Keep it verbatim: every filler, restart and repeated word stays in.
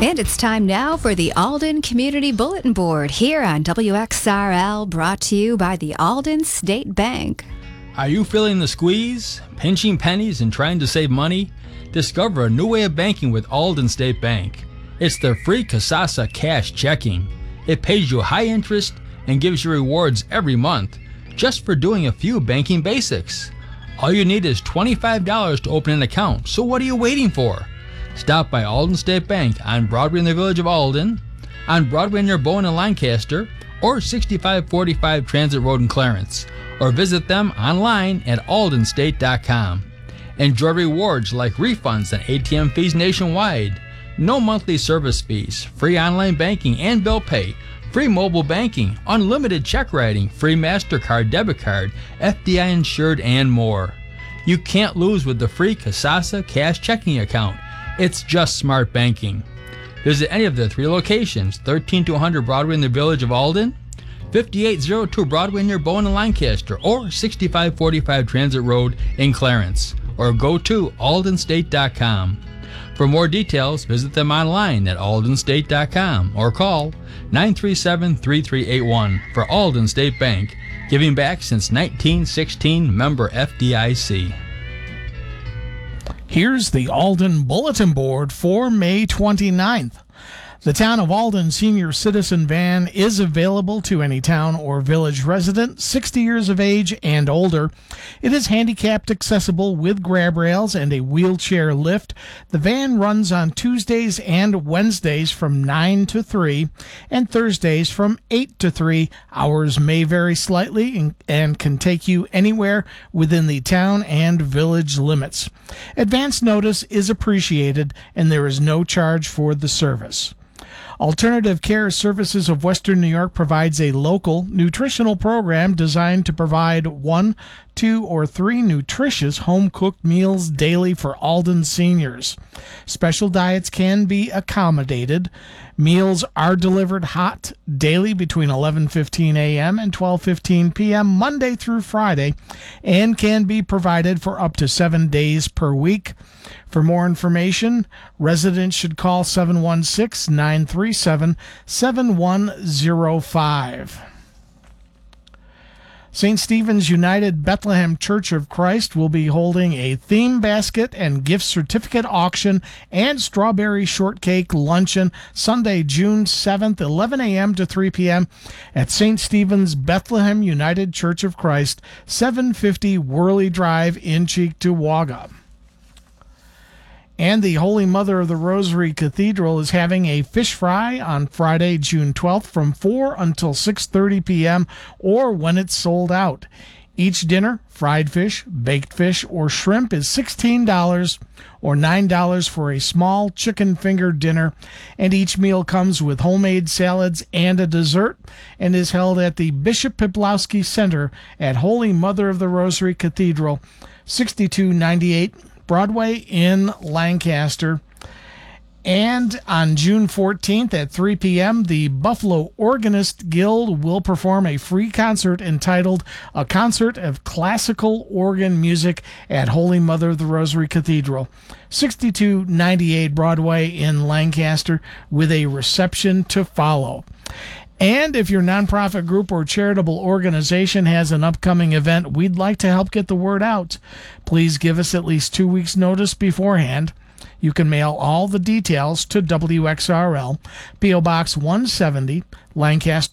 And it's time now for the Alden Community Bulletin Board here on W X R L, brought to you by the Alden State Bank. Are you feeling the squeeze, pinching pennies and trying to save money? Discover a new way of banking with Alden State Bank. It's the free Kasasa Cash Checking. It pays you high interest and gives you rewards every month just for doing a few banking basics. All you need is twenty-five dollars to open an account, so what are you waiting for? Stop by Alden State Bank on Broadway in the village of Alden, on Broadway near Bowen and Lancaster, or sixty-five forty-five Transit Road in Clarence, or visit them online at alden state dot com. Enjoy rewards like refunds and A T M fees nationwide, no monthly service fees, free online banking and bill pay, free mobile banking, unlimited check writing, free MasterCard, debit card, F D I insured, and more. You can't lose with the free Kasasa Cash Checking account. It's just smart banking. Visit any of the three locations, thirteen two hundred Broadway in the village of Alden, fifty-eight oh two Broadway near Bowen and Lancaster, or sixty-five forty-five Transit Road in Clarence, or go to alden state dot com. For more details, visit them online at alden state dot com or call nine three seven, three three eight one for Alden State Bank, giving back since nineteen sixteen, member F D I C. Here's the Alden Bulletin Board for May twenty-ninth. The Town of Alden Senior Citizen Van is available to any town or village resident sixty years of age and older. It is handicapped accessible with grab rails and a wheelchair lift. The van runs on Tuesdays and Wednesdays from nine to three and Thursdays from eight to three. Hours may vary slightly and can take you anywhere within the town and village limits. Advance notice is appreciated and there is no charge for the service. Alternative Care Services of Western New York provides a local nutritional program designed to provide one, two, or three nutritious home-cooked meals daily for Alden seniors. Special diets can be accommodated. Meals are delivered hot daily between eleven fifteen a.m. and twelve fifteen p.m. Monday through Friday, and can be provided for up to seven days per week. For more information, residents should call seven one six, nine three seven, seven one zero five. Saint Stephen's United Bethlehem Church of Christ will be holding a theme basket and gift certificate auction and strawberry shortcake luncheon Sunday, June seventh, eleven a.m. to three p.m. at Saint Stephen's Bethlehem United Church of Christ, seven fifty Worley Drive in Cheektowaga. And the Holy Mother of the Rosary Cathedral is having a fish fry on Friday, June twelfth from four until six thirty p.m. or when it's sold out. Each dinner, fried fish, baked fish, or shrimp is sixteen dollars or nine dollars for a small chicken finger dinner, and each meal comes with homemade salads and a dessert and is held at the Bishop Piplowski Center at Holy Mother of the Rosary Cathedral, sixty-two ninety-eight Broadway in Lancaster. And on June fourteenth at three p.m., the Buffalo Organist Guild will perform a free concert entitled A Concert of Classical Organ Music at Holy Mother of the Rosary Cathedral, sixty-two ninety-eight Broadway in Lancaster, with a reception to follow. And if your nonprofit group or charitable organization has an upcoming event we'd like to help get the word out, please give us at least two weeks' notice beforehand. You can mail all the details to W X R L, P O. Box one seventy, Lancaster,